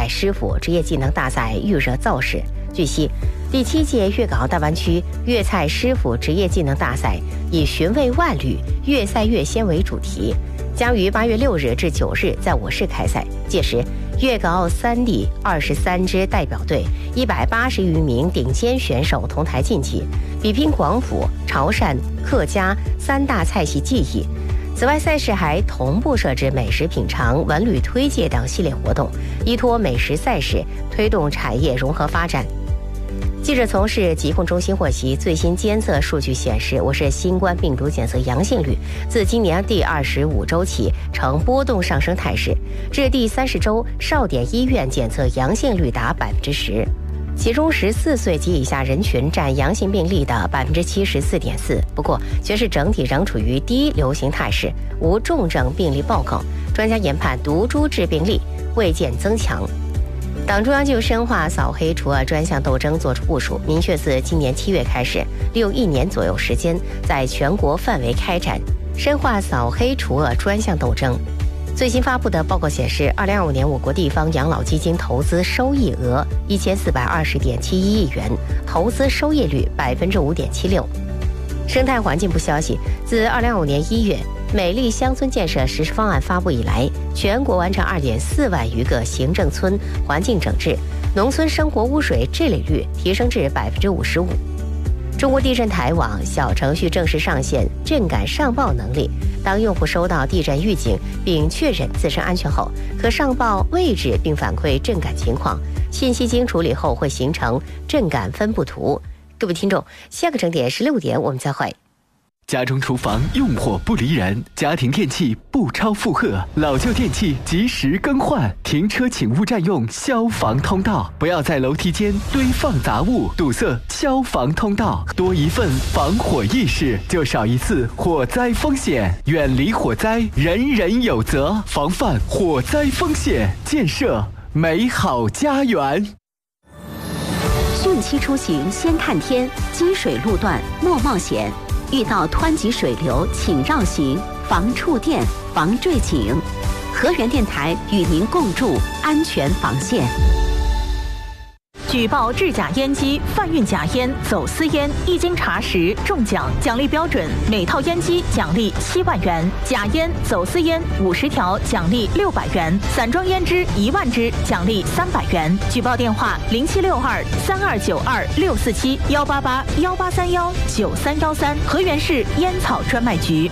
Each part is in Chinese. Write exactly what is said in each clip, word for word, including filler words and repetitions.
菜师傅职业技能大赛预热造势。据悉，第七届粤港澳大湾区粤菜师傅职业技能大赛以寻味万旅、粤赛粤鲜为主题，将于八月六日至九日在我市开赛。届时，粤港澳三地二十三支代表队、一百八十余名顶尖选手同台竞技，比拼广府、潮汕、客家三大菜系技艺。此外，赛事还同步设置美食品尝、文旅推介等系列活动，依托美食赛事推动产业融合发展。记者从市疾控中心获悉，最新监测数据显示，我市新冠病毒检测阳性率自今年第二十五周起呈波动上升态势，至第三十周，少点医院检测阳性率达百分之十，其中十四岁及以下人群占阳性病例的百分之七十四点四。不过，全市整体仍处于低流行态势，无重症病例报告。专家研判，毒株致病力未见增强。党中央就深化扫黑除恶专项斗争作出部署，明确自今年七月开始，利用一年左右时间，在全国范围开展深化扫黑除恶专项斗争。最新发布的报告显示，二零二五年我国地方养老基金投资收益额一千四百二十点七一亿元，投资收益率百分之五点七六。生态环境部消息，自二零二五年一月美丽乡村建设实施方案发布以来，全国完成二点四万余个行政村环境整治，农村生活污水治理率提升至百分之五十五。中国地震台网小程序正式上线震感上报能力，当用户收到地震预警并确认自身安全后，可上报位置并反馈震感情况，信息经处理后会形成震感分布图。各位听众，下个整点十六点我们再会。 家中厨房用火不离人，家庭电器不超负荷，老旧电器及时更换。停车请勿占用消防通道，不要在楼梯间堆放杂物，堵塞消防通道。多一份防火意识，就少一次火灾风险。远离火灾，人人有责。防范火灾风险，建设美好家园。 汛期出行先看天，积水路段莫冒险。遇到湍急水流，请绕行，防触电，防坠井。河源电台与您共筑安全防线。 举报制假烟机、贩运假烟、走私烟，一经查实中奖，奖励标准：每套烟机奖励七万元，假烟、走私烟五十条奖励六百元，散装烟支一万支奖励三百元。举报电话：零七六二三二九二六四七幺八八幺八三幺九三幺三，河源市烟草专卖局。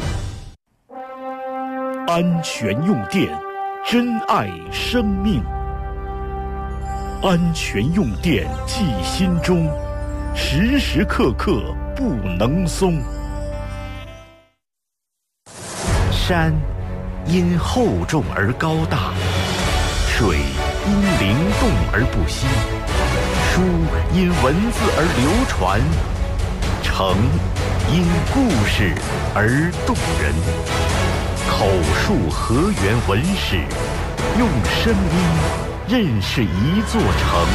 安全用电，珍爱生命。安全用电记心中，时时刻刻不能松。山因厚重而高大，水因灵动而不息，书因文字而流传，城因故事而动人。口述河源文史，用声音认识一座城。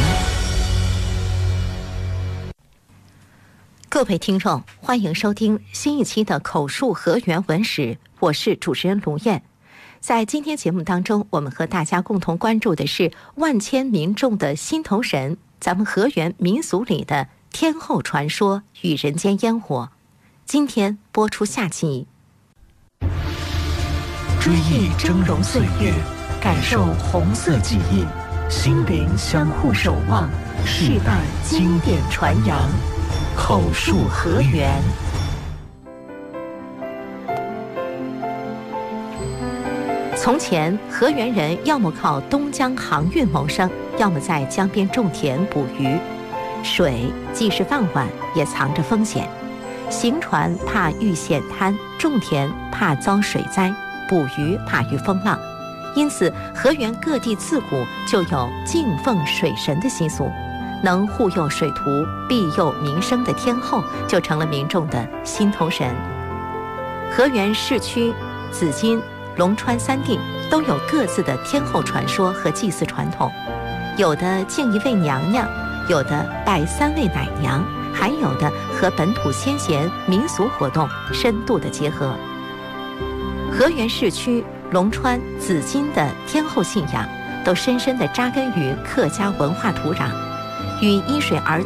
各位听众，欢迎收听新一期的口述河源文史，我是主持人卢燕。在今天节目当中，我们和大家共同关注的是万千民众的心头神，咱们河源民俗里的天后传说与人间烟火。今天播出下集， 追忆峥嵘岁月，感受红色记忆，心灵相互守望，世代经典传扬。口述河源。 从前，河源人要么靠东江航运谋生，要么在江边种田捕鱼。水既是饭碗，也藏着风险。行船怕遇险滩，种田怕遭水灾，捕鱼怕遇风浪。因此，河源各地自古就有敬奉水神的习俗，能护佑水徒、庇佑民生的天后，就成了民众的心头神。河源市区、紫金、龙川三地都有各自的天后传说和祭祀传统，有的敬一位娘娘，有的拜三位奶娘，还有的和本土先贤民俗活动深度的结合。河源市区龙川、紫金的天后信仰都深深地扎根于客家文化土壤，与因水而